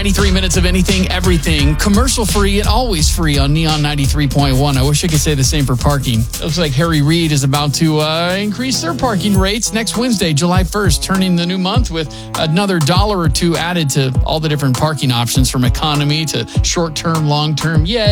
93 minutes of anything, everything, commercial free and always free on Neon 93.1. I wish I could say the same for parking. Looks like Harry Reid is about to increase their parking rates next Wednesday, July 1st, turning the new month with another $1 or $2 added to all the different parking options from economy to short-term, long-term. Yay!